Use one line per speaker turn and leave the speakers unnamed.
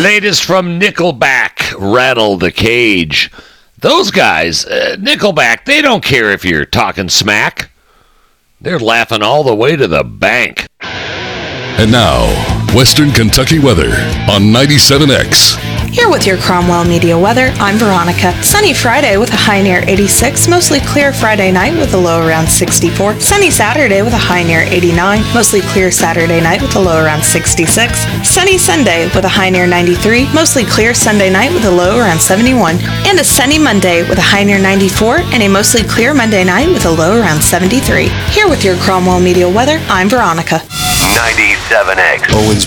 Latest from Nickelback, Rattle the Cage. Those guys, Nickelback, they don't care if you're talking smack. They're laughing all the way to the bank.
And now, Western Kentucky weather on 97X.
Here with your Cromwell Media weather, I'm Veronica. Sunny Friday with a high near 86, mostly clear Friday night with a low around 64. Sunny Saturday with a high near 89, mostly clear Saturday night with a low around 66. Sunny Sunday with a high near 93, mostly clear Sunday night with a low around 71. And a sunny Monday with a high near 94 and a mostly clear Monday night with a low around 73. Here with your Cromwell Media weather, I'm Veronica.
97X.
Owens